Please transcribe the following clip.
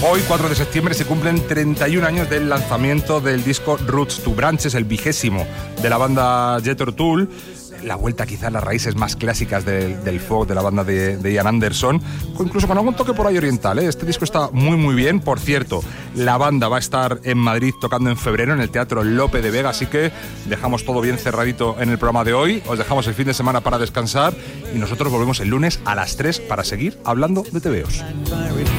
Hoy, 4 de septiembre, se cumplen 31 años del lanzamiento del disco Roots to Branches, el 20º de la banda Jethro Tull. La vuelta quizás a las raíces más clásicas del folk de la banda de Ian Anderson, incluso con algún toque por ahí oriental, ¿eh? Este disco está muy muy bien. Por cierto, la banda va a estar en Madrid tocando en febrero en el Teatro Lope de Vega, así que dejamos todo bien cerradito en el programa de hoy. Os dejamos el fin de semana para descansar y nosotros volvemos el lunes a las 3 para seguir hablando de TVOs.